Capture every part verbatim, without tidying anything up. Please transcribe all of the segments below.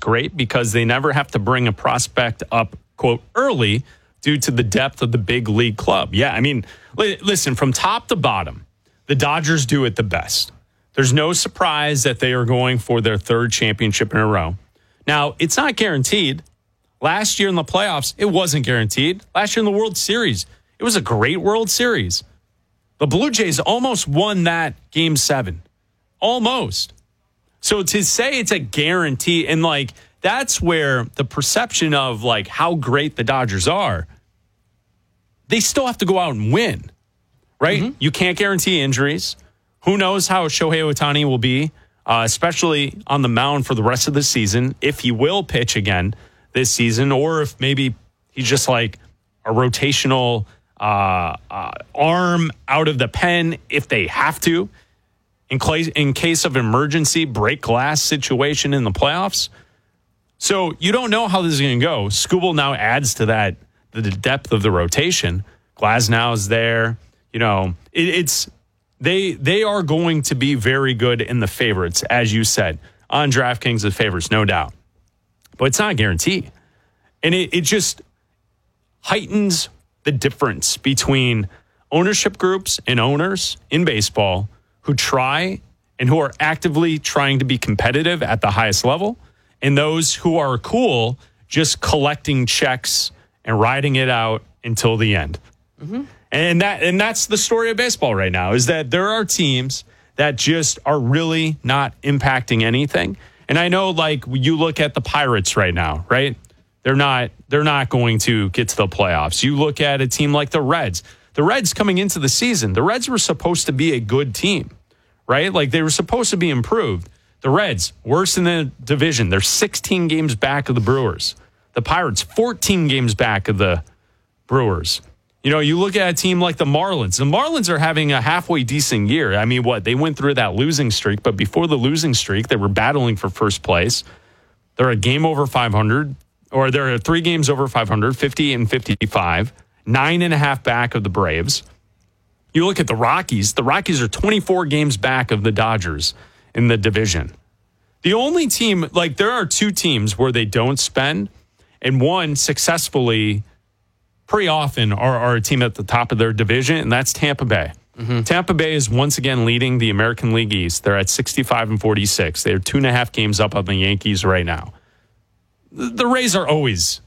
great because they never have to bring a prospect up, quote, early due to the depth of the big league club. Yeah, I mean, li- listen, from top to bottom, the Dodgers do it the best. There's no surprise that they are going for their third championship in a row. Now, it's not guaranteed. Last year in the playoffs, it wasn't guaranteed. Last year in the World Series, it was a great World Series. The Blue Jays almost won that game seven. Almost. So to say it's a guarantee, and like that's where the perception of like how great the Dodgers are, they still have to go out and win, right? Mm-hmm. You can't guarantee injuries. Who knows how Shohei Ohtani will be, uh, especially on the mound for the rest of the season, if he will pitch again this season, or if maybe he's just like a rotational uh, uh, arm out of the pen if they have to. In, cl- in case of emergency break glass situation in the playoffs. So you don't know how this is going to go. Skubal now adds to that the depth of the rotation. Glasnow is there. You know, it, it's they they are going to be very good in the favorites, as you said. On DraftKings, the favorites, no doubt. But it's not a guarantee. And it, it just heightens the difference between ownership groups and owners in baseball who try and who are actively trying to be competitive at the highest level, and those who are cool just collecting checks and riding it out until the end. Mm-hmm. And that and that's the story of baseball right now, is that there are teams that just are really not impacting anything. And I know, like, you look at the Pirates right now, right? They're not they're not going to get to the playoffs. You look at a team like the Reds. The Reds coming into the season, the Reds were supposed to be a good team. Right? Like they were supposed to be improved. The Reds, worse in the division. They're sixteen games back of the Brewers. The Pirates, fourteen games back of the Brewers. You know, you look at a team like the Marlins. The Marlins are having a halfway decent year. I mean, what? They went through that losing streak, but before the losing streak, they were battling for first place. They're a game over five hundred, or they're three games over five hundred, fifty and fifty-five, nine and a half back of the Braves. You look at the Rockies. The Rockies are twenty-four games back of the Dodgers in the division. The only team, like there are two teams where they don't spend, and one successfully pretty often are, are a team at the top of their division, and that's Tampa Bay. Mm-hmm. Tampa Bay is once again leading the American League East. They're at sixty-five and forty-six. They're two and a half games up on the Yankees right now. The, the Rays are always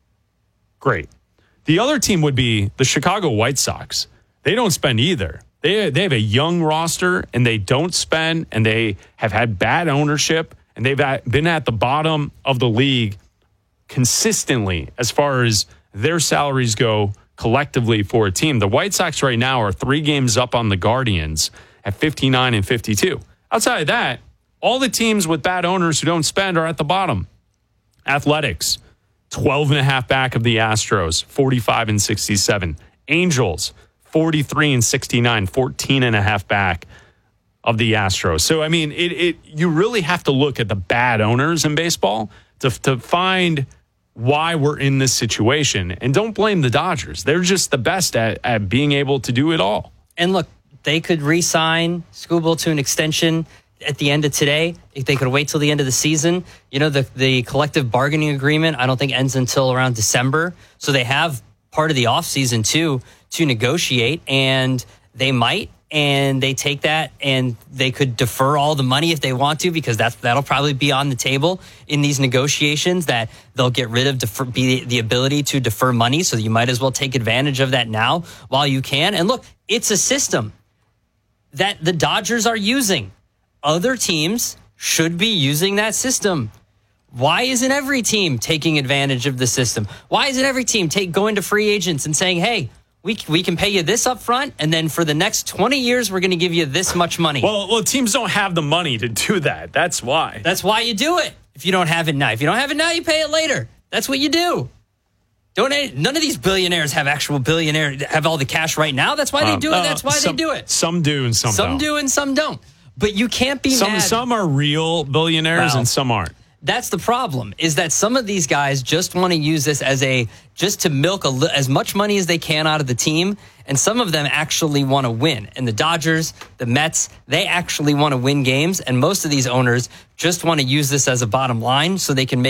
great. The other team would be the Chicago White Sox. They don't spend either. They they have a young roster, and they don't spend, and they have had bad ownership, and they've been at the bottom of the league consistently as far as their salaries go collectively for a team. The White Sox right now are three games up on the Guardians at fifty-nine and fifty-two. Outside of that, all the teams with bad owners who don't spend are at the bottom. Athletics, twelve and a half back of the Astros, forty-five and sixty-seven. Angels, forty-three and sixty-nine, fourteen and a half back of the Astros. So, I mean, it, it you really have to look at the bad owners in baseball to, to find why we're in this situation. And don't blame the Dodgers. They're just the best at, at being able to do it all. And look, they could re-sign Skubal to an extension at the end of today. If they could wait till the end of the season. You know, the, the collective bargaining agreement, I don't think ends until around December. So they have part of the offseason, too, to negotiate, and they might, and they take that, and they could defer all the money if they want to, because that's that'll probably be on the table in these negotiations, that they'll get rid of defer, be the ability to defer money, so you might as well take advantage of that now while you can. And look, it's a system that the Dodgers are using. Other teams should be using that system. Why isn't every team taking advantage of the system? Why isn't every team take going to free agents and saying, hey, we we can pay you this up front, and then for the next twenty years, we're going to give you this much money? Well, well, teams don't have the money to do that. That's why. That's why you do it. If you don't have it now. If you don't have it now, you pay it later. That's what you do. Don't none of these billionaires have actual billionaire have all the cash right now. That's why they do it. Uh, That's why some, they do it. Some do and some, some don't. Some do and some don't. But you can't be some, mad. Some are real billionaires, well, and some aren't. That's the problem, is that some of these guys just want to use this as a just to milk a, as much money as they can out of the team, and some of them actually want to win. And the Dodgers, the Mets, they actually want to win games, and most of these owners just want to use this as a bottom line so they can make